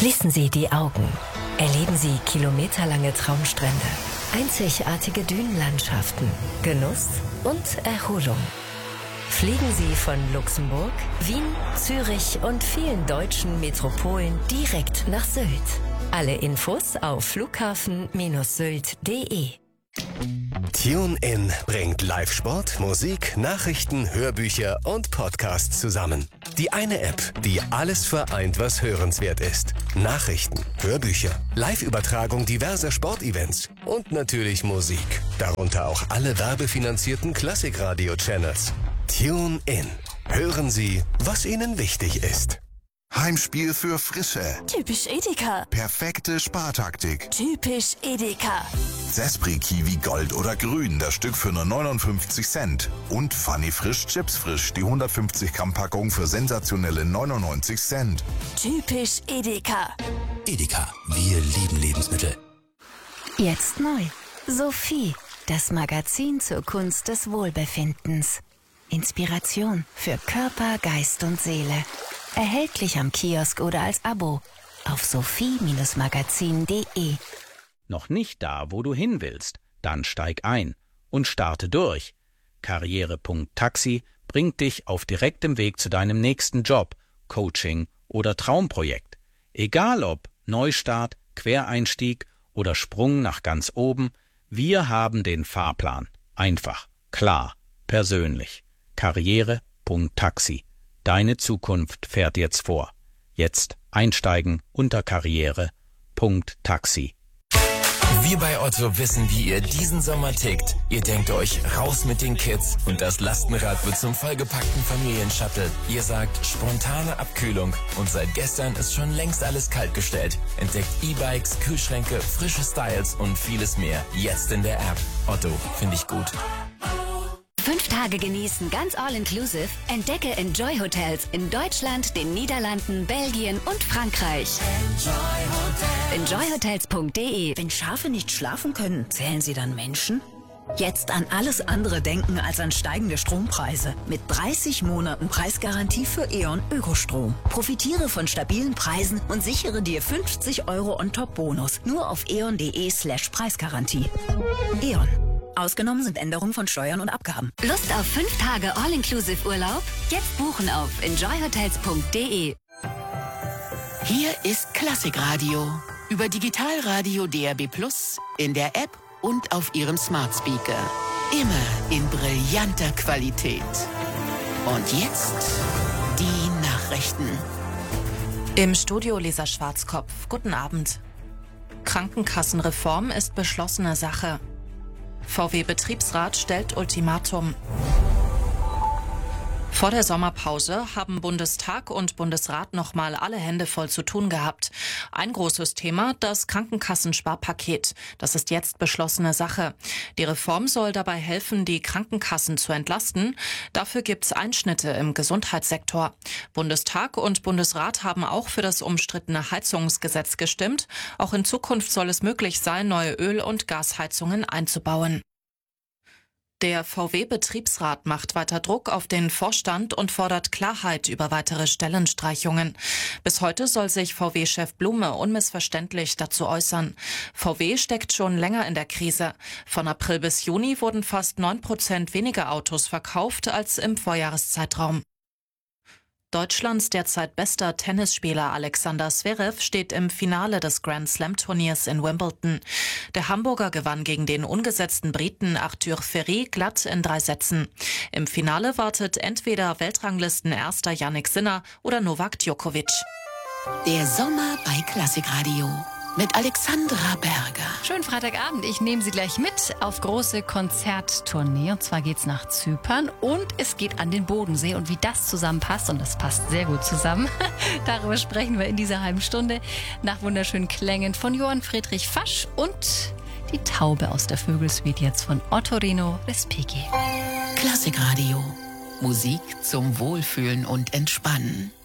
Schließen Sie die Augen. Erleben Sie kilometerlange Traumstrände, einzigartige Dünenlandschaften, Genuss und Erholung. Fliegen Sie von Luxemburg, Wien, Zürich und vielen deutschen Metropolen direkt nach Sylt. Alle Infos auf flughafen-sylt.de. TuneIn bringt Live-Sport, Musik, Nachrichten, Hörbücher und Podcasts zusammen. Die eine App, die alles vereint, was hörenswert ist. Nachrichten, Hörbücher, Live-Übertragung diverser Sportevents und natürlich Musik. Darunter auch alle werbefinanzierten Klassikradio-Channels. TuneIn. Hören Sie, was Ihnen wichtig ist. Heimspiel für Frische. Typisch Edeka. Perfekte Spartaktik. Typisch Edeka. Zespri Kiwi Gold oder Grün, das Stück für nur 59 Cent. Und Funny Frisch Chips Frisch, die 150 Gramm Packung für sensationelle 99 Cent. Typisch Edeka. Edeka, wir lieben Lebensmittel. Jetzt neu. Sophie, das Magazin zur Kunst des Wohlbefindens. Inspiration für Körper, Geist und Seele. Erhältlich am Kiosk oder als Abo auf sophie-magazin.de. Noch nicht da, wo du hin willst? Dann steig ein und starte durch. Karriere.taxi bringt dich auf direktem Weg zu deinem nächsten Job, Coaching oder Traumprojekt. Egal ob Neustart, Quereinstieg oder Sprung nach ganz oben, wir haben den Fahrplan. Einfach, klar, persönlich. Karriere.taxi. Deine Zukunft fährt jetzt vor. Jetzt einsteigen unter karriere.taxi. Wir bei Otto wissen, wie ihr diesen Sommer tickt. Ihr denkt euch, raus mit den Kids und das Lastenrad wird zum vollgepackten Familienshuttle. Ihr sagt, spontane Abkühlung und seit gestern ist schon längst alles kaltgestellt. Entdeckt E-Bikes, Kühlschränke, frische Styles und vieles mehr. Jetzt in der App. Otto, finde ich gut. 5 Tage genießen, ganz all-inclusive. Entdecke Enjoy Hotels in Deutschland, den Niederlanden, Belgien und Frankreich. Enjoyhotels.de. Wenn Schafe nicht schlafen können, zählen sie dann Menschen? Jetzt an alles andere denken als an steigende Strompreise. Mit 30 Monaten Preisgarantie für E.ON Ökostrom. Profitiere von stabilen Preisen und sichere dir 50 € On-Top-Bonus. Nur auf eon.de/Preisgarantie. E.ON. Ausgenommen sind Änderungen von Steuern und Abgaben. Lust auf 5 Tage all-inclusive Urlaub? Jetzt buchen auf enjoyhotels.de. Hier ist Klassikradio. Über Digitalradio DAB+, in der App und auf Ihrem Smart Speaker. Immer in brillanter Qualität. Und jetzt die Nachrichten. Im Studio Lisa Schwarzkopf. Guten Abend. Krankenkassenreform ist beschlossene Sache. VW-Betriebsrat stellt Ultimatum. Vor der Sommerpause haben Bundestag und Bundesrat nochmal alle Hände voll zu tun gehabt. Ein großes Thema, das Krankenkassensparpaket. Das ist jetzt beschlossene Sache. Die Reform soll dabei helfen, die Krankenkassen zu entlasten. Dafür gibt's Einschnitte im Gesundheitssektor. Bundestag und Bundesrat haben auch für das umstrittene Heizungsgesetz gestimmt. Auch in Zukunft soll es möglich sein, neue Öl- und Gasheizungen einzubauen. Der VW-Betriebsrat macht weiter Druck auf den Vorstand und fordert Klarheit über weitere Stellenstreichungen. Bis heute soll sich VW-Chef Blume unmissverständlich dazu äußern. VW steckt schon länger in der Krise. Von April bis Juni wurden fast 9% weniger Autos verkauft als im Vorjahreszeitraum. Deutschlands derzeit bester Tennisspieler Alexander Zverev steht im Finale des Grand-Slam-Turniers in Wimbledon. Der Hamburger gewann gegen den ungesetzten Briten Arthur Ferry glatt in 3 Sätzen. Im Finale wartet entweder Weltranglisten-Erster Jannik Sinner oder Novak Djokovic. Der Sommer bei Klassikradio mit Alexandra Berger. Schönen Freitagabend. Ich nehme Sie gleich mit auf große Konzerttournee. Und zwar geht's nach Zypern und es geht an den Bodensee. Und wie das zusammenpasst, und das passt sehr gut zusammen, darüber sprechen wir in dieser halben Stunde nach wunderschönen Klängen von Johann Friedrich Fasch und die Taube aus der Vögelsuite jetzt von Ottorino Respighi. Klassikradio. Musik zum Wohlfühlen und Entspannen.